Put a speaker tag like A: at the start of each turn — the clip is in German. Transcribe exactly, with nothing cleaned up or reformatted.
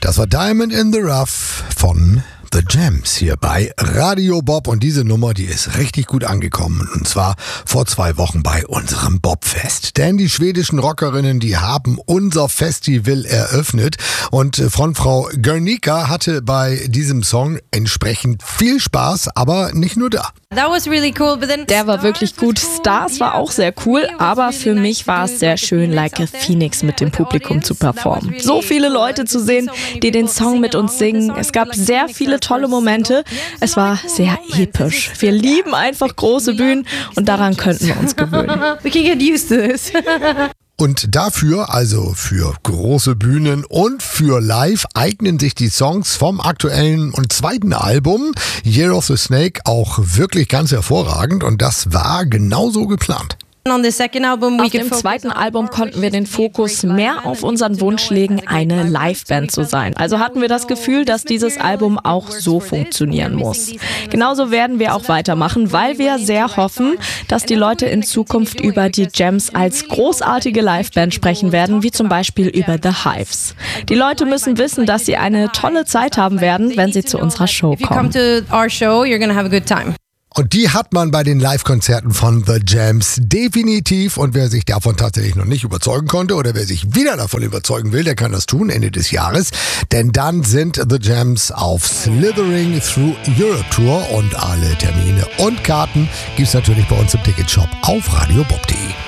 A: Das war Diamond in the Rough von The Jams hier bei Radio Bob. Und diese Nummer, die ist richtig gut angekommen. Und zwar vor zwei Wochen bei unserem Bobfest. Denn die schwedischen Rockerinnen, die haben unser Festival eröffnet. Und Frontfrau Guernica hatte bei diesem Song entsprechend viel Spaß, aber nicht nur da.
B: Der war wirklich gut. Stars war auch sehr cool, aber für mich war es sehr schön, Like a Phoenix mit dem Publikum zu performen. So viele Leute zu sehen, die den Song mit uns singen. Es gab sehr viele tolle Momente. Es war sehr episch. Wir lieben einfach große Bühnen und daran könnten wir uns gewöhnen.
C: We can get used to this.
A: Und dafür, also für große Bühnen und für Live, eignen sich die Songs vom aktuellen und zweiten Album Year of the Snake auch wirklich ganz hervorragend. Und das war genauso geplant.
B: Auf dem zweiten Album konnten wir den Fokus mehr auf unseren Wunsch legen, eine Liveband zu sein. Also hatten wir das Gefühl, dass dieses Album auch so funktionieren muss. Genauso werden wir auch weitermachen, weil wir sehr hoffen, dass die Leute in Zukunft über die Jams als großartige Liveband sprechen werden, wie zum Beispiel über The Hives. Die Leute müssen wissen, dass sie eine tolle Zeit haben werden, wenn sie zu unserer Show kommen.
A: Und die hat man bei den Live-Konzerten von The Jams definitiv. Und wer sich davon tatsächlich noch nicht überzeugen konnte oder wer sich wieder davon überzeugen will, der kann das tun Ende des Jahres. Denn dann sind The Jams auf Slithering Through Europe Tour und alle Termine und Karten gibt's natürlich bei uns im Ticketshop auf radiobob punkt de.